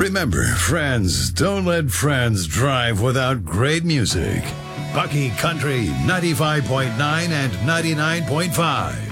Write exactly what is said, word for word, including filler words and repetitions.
Remember, friends, don't let friends drive without great music. Bucky Country ninety-five point nine and ninety-nine point five.